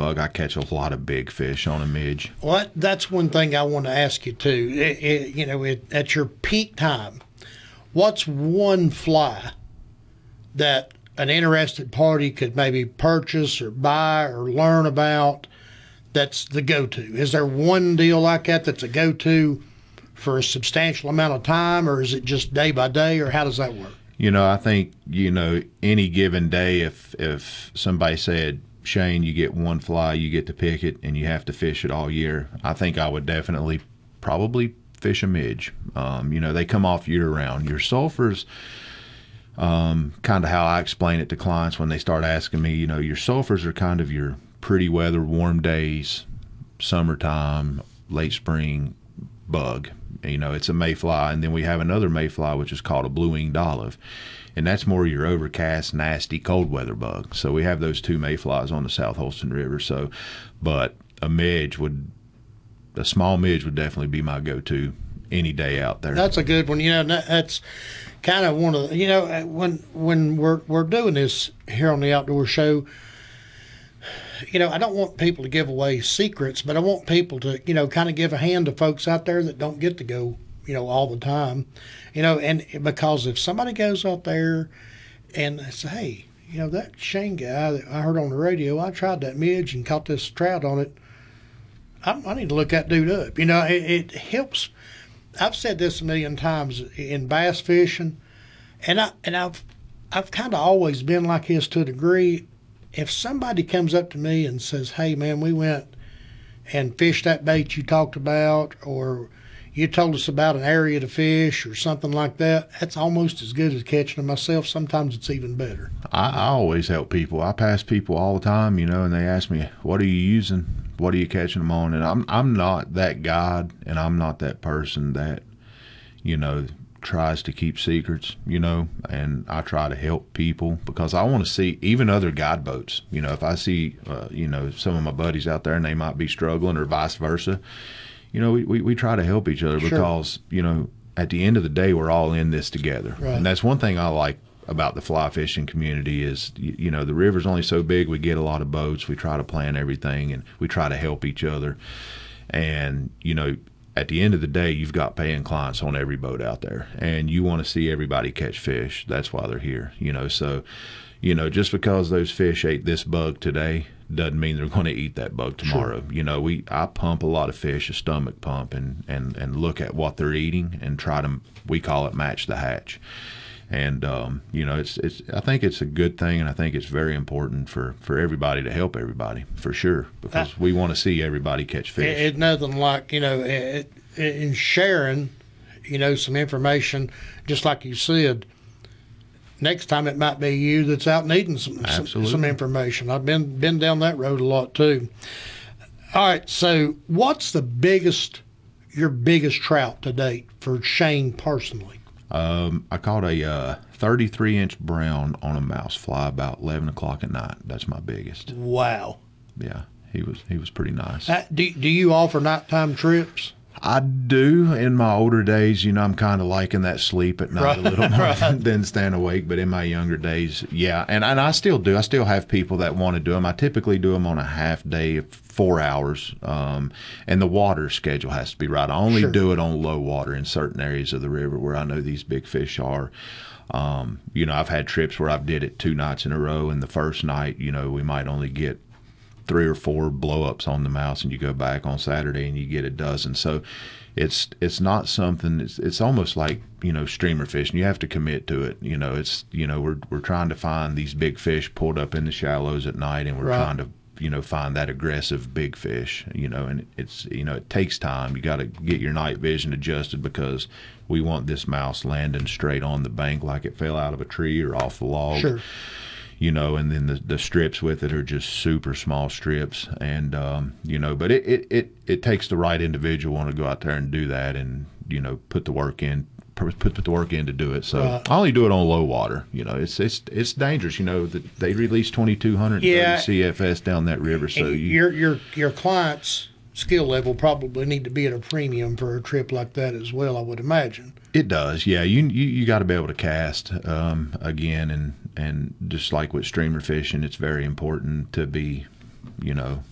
bug. I catch a lot of big fish on a midge. Well, that's one thing I want to ask you too. At your peak time, what's one fly that an interested party could maybe purchase or buy or learn about that's the go-to? Is there one deal like that that's a go-to for a substantial amount of time, or is it just day by day, or how does that work? I think, any given day, if somebody said, Shane, you get one fly, you get to pick it, and you have to fish it all year, I think I would definitely probably fish a midge. They come off year-round. Your sulfurs, kind of how I explain it to clients when they start asking me, your sulfurs are kind of your pretty weather, warm days, summertime, late spring bug. It's a mayfly, and then we have another mayfly, which is called a blue-winged olive, and that's more your overcast, nasty, cold weather bug. So we have those two mayflies on the South Holston River. But a small midge would definitely be my go-to any day out there. That's a good one. That's kind of one of the, when we're doing this here on the Outdoor Show, I don't want people to give away secrets, but I want people to, kind of give a hand to folks out there that don't get to go, all the time, and because if somebody goes out there and they say, hey, that Shane guy that I heard on the radio, I tried that midge and caught this trout on it, I need to look that dude up. It helps. I've said this a million times in bass fishing, and I've kind of always been like this to a degree. If somebody comes up to me and says, hey, man, we went and fished that bait you talked about, or you told us about an area to fish or something like that, that's almost as good as catching them myself. Sometimes it's even better. I always help people. I pass people all the time, and they ask me, what are you using? What are you catching them on? And I'm not that guy, and I'm not that person that, tries to keep secrets, and I try to help people because I want to see even other guide boats. If I see, some of my buddies out there and they might be struggling or vice versa, we try to help each other. Sure. Because, at the end of the day, we're all in this together. Right. And that's one thing I like about the fly fishing community is, the river's only so big. We get a lot of boats. We try to plan everything and we try to help each other. And, at the end of the day, you've got paying clients on every boat out there, and you want to see everybody catch fish. That's why they're here, So, just because those fish ate this bug today doesn't mean they're going to eat that bug tomorrow. Sure. I pump a lot of fish, a stomach pump, and look at what they're eating and try to, we call it match the hatch. And, it's I think it's a good thing, and I think it's very important for everybody to help everybody, for sure, because we want to see everybody catch fish. It's nothing like, in sharing, some information, just like you said, next time it might be you that's out needing some information. I've been down that road a lot too. All right, so what's your biggest trout to date for Shane personally? I caught a 33-inch brown on a mouse fly about 11 o'clock at night. That's my biggest. Wow. Yeah, he was pretty nice. Do you offer nighttime trips? I do. In my older days, I'm kind of liking that sleep at night a little more than staying awake. But in my younger days, yeah. And I still do. I still have people that want to do them. I typically do them on a half day of 4 hours. And the water schedule has to be right. I only do it on low water in certain areas of the river where I know these big fish are. I've had trips where I've did it 2 nights in a row. And the first night, we might only get 3 or 4 blow-ups on the mouse, and you go back on Saturday and you get a dozen. So it's not something, it's almost like, streamer fishing. You have to commit to it. We're trying to find these big fish pulled up in the shallows at night, and we're trying to, find that aggressive big fish, and it's, it takes time. You got to get your night vision adjusted because we want this mouse landing straight on the bank like it fell out of a tree or off the log. Sure. And then the strips with it are just super small strips, and but it takes the right individual want to go out there and do that, and put the work in to do it. So I only do it on low water. It's dangerous. That they release 2,230 CFS down that river. So your clients' skill level probably need to be at a premium for a trip like that as well, I would imagine. It does, yeah. You got to be able to cast again, and just like with streamer fishing, it's very important to be,